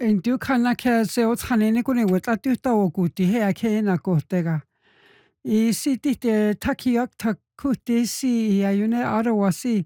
Intiu kanaka se othanene kune wetatuta wokuti he akena kotega. I siti te takiak takuti si ayune arawasi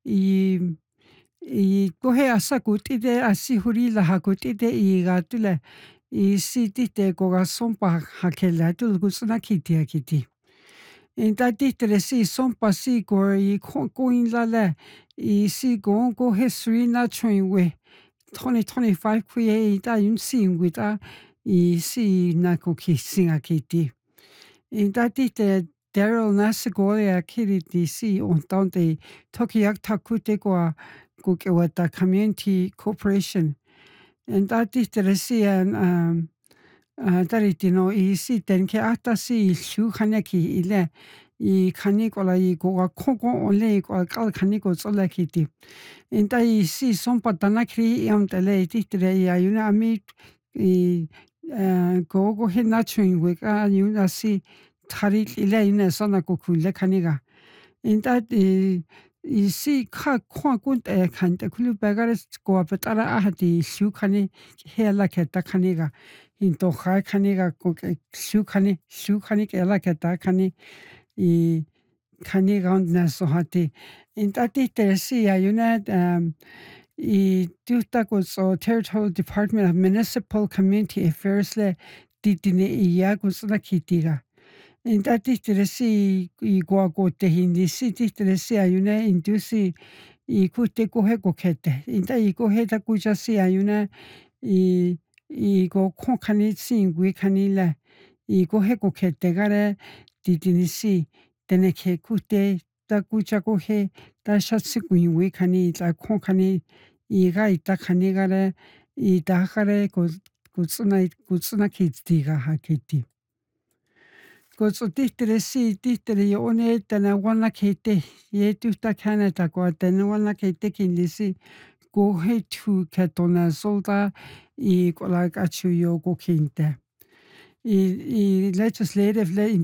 I kohe asa kutide asi hurila hakutide I gatule I siti te koga sompa hakela tul gusuna kiti akiti. Intati si sompa si ko I koin lale I si go history na chwe 2025 kuye ita yun singwita I si na kuki singa kiti. Intati te Daryl Nasigole akiriti si ontonte Tokiak takute kwa kukewata community corporation. Intati te si an taritino I si tenke ata si shu kaneki ile I kanikola I goa koko ole kwa kal kaniko sola kiti. Inta I si sompa tanakri tele titre I ayuna ami I gogo he nachwing wika yuna si tarik ile ina sana kukule kaniga. Inta I si ka kwa kunt kante kulu bagares goa petara ahati shu kani hela keta kaniga. Into khai kaniga shu kani kela keta kani I kani round na sohati. Intati te si ayuna I Tutakos Territorial Department of Municipal Community Affairs le titine iya kusna kitiga. Intati te si I go te hindi si te si ayuna indusi I kute kohe kokete. Inta I kohe ta kuja si ayuna I go konkani singwi kanila I kohe kokete gare titine si teneke kute ta kucha kohe ta shatsi kuiwi kani ta konkani I ga ita kani gare I ta gare kutsuna kitiga hakiti. Kutsu titere si titere one tana wana kete ye tuta Canada kwa tana wana kete kindisi go he tu ketona solda I kola gachu yo go kinte. I legislative le